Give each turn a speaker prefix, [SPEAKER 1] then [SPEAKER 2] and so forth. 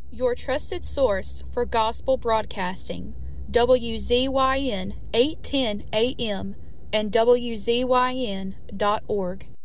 [SPEAKER 1] Your trusted source for gospel broadcasting, WZYN 810 AM and WZYN.org.